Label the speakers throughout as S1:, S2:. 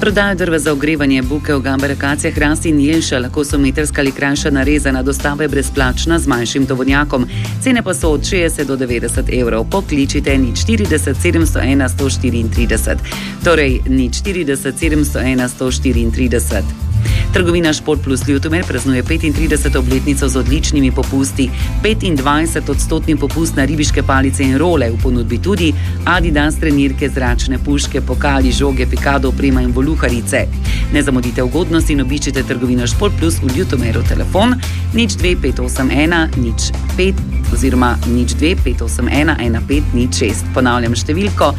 S1: Prodajo drva za ogrevanje, bukev, gambe, akacije, hrast in jelša, lahko so metrska ali krajša narezana, dostava je brezplačna z manjšim tovornjakom. Cene pa so od 60 do 90 evrov. Pokličite 040 701 134. Torej 040 701 134. Trgovina Šport Plus Ljutomer praznuje 35. obletnico z odličnimi popusti. 25% popust na ribiške palice in role, v ponudbi tudi Adidas trenirke, zračne puške, pokali, žoge, pikado, oprema in voluharice. Ne zamudite ugodnosti in obiščite trgovino Šport Plus v Ljutomeru. Telefon 02581 05 oziroma 02581 1506. Ponavljam številko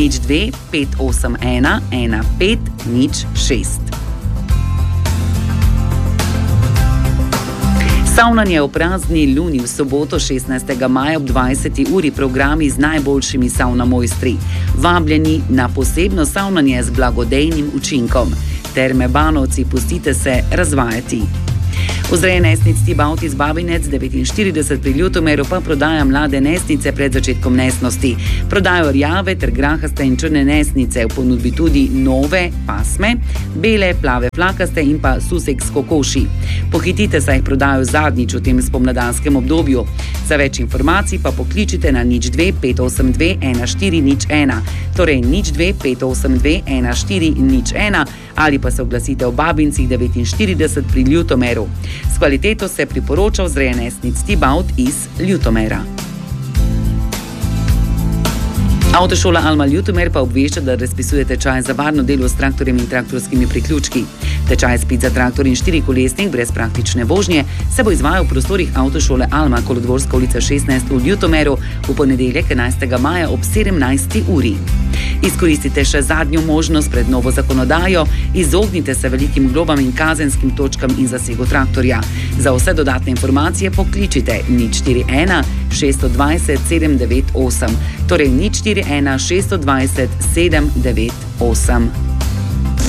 S1: 02581 1506. Savnanje ob prazni luni v soboto 16. maja ob 20. uri, programi z najboljšimi savna mojstri. Vabljeni na posebno savnanje z blagodejnim učinkom. Terme Banovci, pustite se razvajati. Vzreje nesnic Tibaut iz Babinec 49 pri Ljutomeru pa prodaja mlade nesnice pred začetkom nesnosti. Prodajo rjave ter grahaste in črne nesnice, v ponudbi tudi nove pasme, bele, plave, plakaste in pa susek s kokoši. Pohitite, saj jih prodajo zadnjič v tem spomladanskem obdobju. Za več informacij pa pokličite na 02 582 1401, torej 02 582 1401 ali pa se oglasite v Babincih 49 pri Ljutomeru. S kvaliteto se priporoča vzreje nesnic Tibaut iz Ljutomera. Avtošola Alma Ljutomer pa obvešča, da razpisuje tečaj za varno delo s traktorjem in traktorskimi priključki. Tečaj spit za traktor in 4-kolesnik brez praktične vožnje se bo izvajal v prostorih Avtošole Alma, Kolodvorska ulica 16 v Ljutomeru, v ponedeljek 11. maja ob 17. uri. Izkoristite še zadnjo možnost pred novo zakonodajo, izognite se velikim globam in kazenskim točkam in zasegu traktorja. Za vse dodatne informacije pokličite 041 620 798, torej 041 620 798.